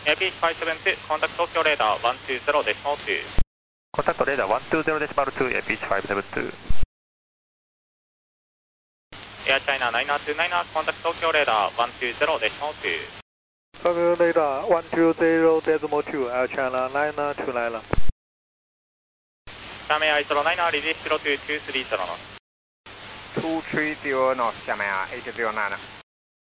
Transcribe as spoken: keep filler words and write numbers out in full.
エーピーワンセブンツー、コンタクト東京レーダーいちにゼロデシマルに。 コンタクトレーダーいちにゼロデシマルに、エーピーワンセブンツー。 エアチャイナナイナーツーナイナー、コンタクト東京レーダーいちにゼロデシマルに。 Tokyo radar one two zero decimal two, Air China nine nine two nine. 下面はいちゼロナイナー、リリースゼロツーツースリーゼロの。 two three zero north, 下面はeight zero nine.